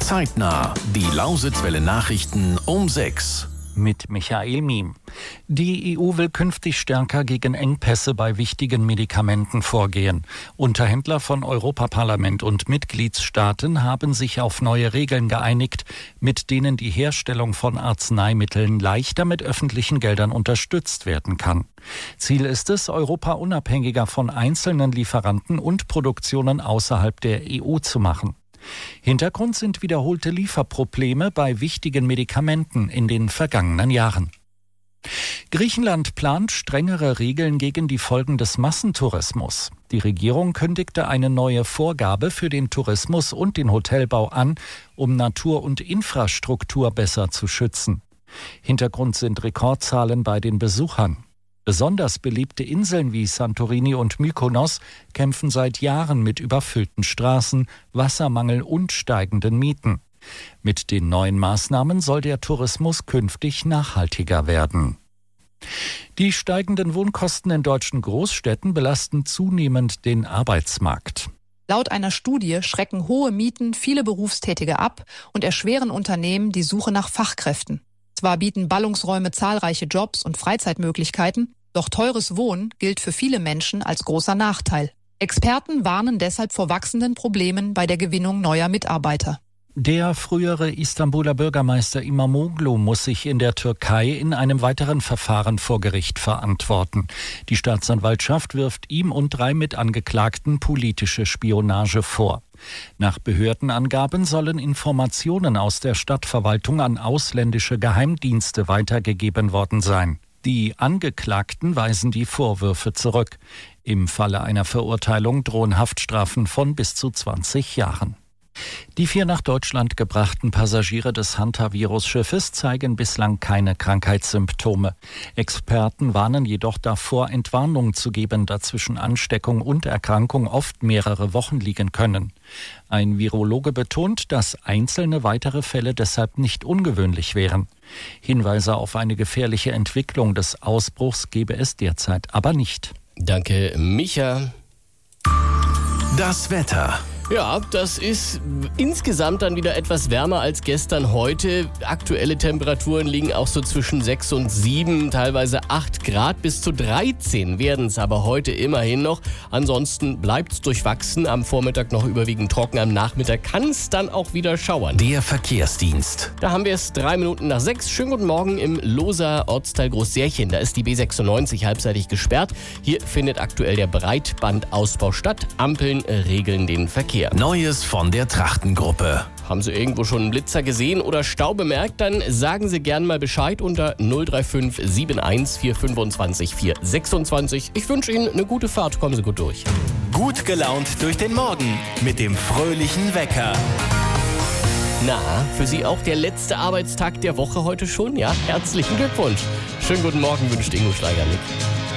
Zeitnah, die Lausitzwelle Nachrichten um 6. Mit Michael Miem. Die EU will künftig stärker gegen Engpässe bei wichtigen Medikamenten vorgehen. Unterhändler von Europaparlament und Mitgliedstaaten haben sich auf neue Regeln geeinigt, mit denen die Herstellung von Arzneimitteln leichter mit öffentlichen Geldern unterstützt werden kann. Ziel ist es, Europa unabhängiger von einzelnen Lieferanten und Produktionen außerhalb der EU zu machen. Hintergrund sind wiederholte Lieferprobleme bei wichtigen Medikamenten in den vergangenen Jahren. Griechenland plant strengere Regeln gegen die Folgen des Massentourismus. Die Regierung kündigte eine neue Vorgabe für den Tourismus und den Hotelbau an, um Natur und Infrastruktur besser zu schützen. Hintergrund sind Rekordzahlen bei den Besuchern. Besonders beliebte Inseln wie Santorini und Mykonos kämpfen seit Jahren mit überfüllten Straßen, Wassermangel und steigenden Mieten. Mit den neuen Maßnahmen soll der Tourismus künftig nachhaltiger werden. Die steigenden Wohnkosten in deutschen Großstädten belasten zunehmend den Arbeitsmarkt. Laut einer Studie schrecken hohe Mieten viele Berufstätige ab und erschweren Unternehmen die Suche nach Fachkräften. Zwar bieten Ballungsräume zahlreiche Jobs und Freizeitmöglichkeiten, doch teures Wohnen gilt für viele Menschen als großer Nachteil. Experten warnen deshalb vor wachsenden Problemen bei der Gewinnung neuer Mitarbeiter. Der frühere Istanbuler Bürgermeister Imamoglu muss sich in der Türkei in einem weiteren Verfahren vor Gericht verantworten. Die Staatsanwaltschaft wirft ihm und 3 Mitangeklagten politische Spionage vor. Nach Behördenangaben sollen Informationen aus der Stadtverwaltung an ausländische Geheimdienste weitergegeben worden sein. Die Angeklagten weisen die Vorwürfe zurück. Im Falle einer Verurteilung drohen Haftstrafen von bis zu 20 Jahren. Die 4 nach Deutschland gebrachten Passagiere des Hantavirus-Schiffes zeigen bislang keine Krankheitssymptome. Experten warnen jedoch davor, Entwarnung zu geben, da zwischen Ansteckung und Erkrankung oft mehrere Wochen liegen können. Ein Virologe betont, dass einzelne weitere Fälle deshalb nicht ungewöhnlich wären. Hinweise auf eine gefährliche Entwicklung des Ausbruchs gebe es derzeit aber nicht. Danke, Micha. Das Wetter. Ja, das ist insgesamt dann wieder etwas wärmer als gestern heute. Aktuelle Temperaturen liegen auch so zwischen 6 und 7, teilweise 8 Grad. Bis zu 13 werden es aber heute immerhin noch. Ansonsten bleibt es durchwachsen. Am Vormittag noch überwiegend trocken. Am Nachmittag kann es dann auch wieder schauern. Der Verkehrsdienst. Da haben wir es 3 Minuten nach 6. Schönen guten Morgen im Loser Ortsteil Großsärchen. Da ist die B96 halbseitig gesperrt. Hier findet aktuell der Breitbandausbau statt. Ampeln regeln den Verkehr. Neues von der Trachtengruppe. Haben Sie irgendwo schon einen Blitzer gesehen oder Stau bemerkt? Dann sagen Sie gern mal Bescheid unter 035 71 425 426. Ich wünsche Ihnen eine gute Fahrt. Kommen Sie gut durch. Gut gelaunt durch den Morgen mit dem fröhlichen Wecker. Na, für Sie auch der letzte Arbeitstag der Woche heute schon? Ja, herzlichen Glückwunsch. Schönen guten Morgen wünscht Ingo Steigernick.